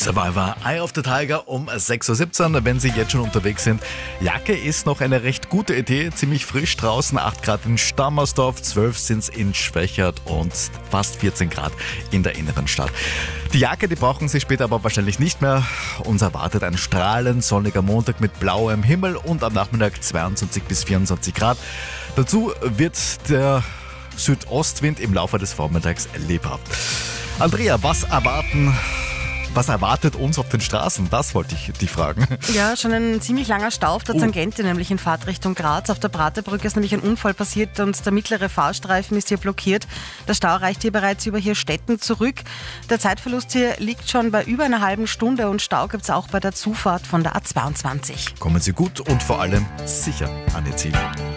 Survivor, Eye of the Tiger um 6.17 Uhr, wenn Sie jetzt schon unterwegs sind. Jacke ist noch eine recht gute Idee, ziemlich frisch draußen, 8 Grad in Stammersdorf, 12 sind es in Schwächert und fast 14 Grad in der inneren Stadt. Die Jacke, die brauchen Sie später aber wahrscheinlich nicht mehr. Uns erwartet ein strahlend sonniger Montag mit blauem Himmel und am Nachmittag 22 bis 24 Grad. Dazu wird der Südostwind im Laufe des Vormittags lebhaft. Andrea, was erwartet uns auf den Straßen? Das wollte ich dich fragen. Ja, schon ein ziemlich langer Stau auf der Tangente, nämlich in Fahrtrichtung Graz. Auf der Praterbrücke ist nämlich ein Unfall passiert und der mittlere Fahrstreifen ist hier blockiert. Der Stau reicht hier bereits über Hirstetten zurück. Der Zeitverlust hier liegt schon bei über einer halben Stunde und Stau gibt es auch bei der Zufahrt von der A22. Kommen Sie gut und vor allem sicher an Ihr Ziel.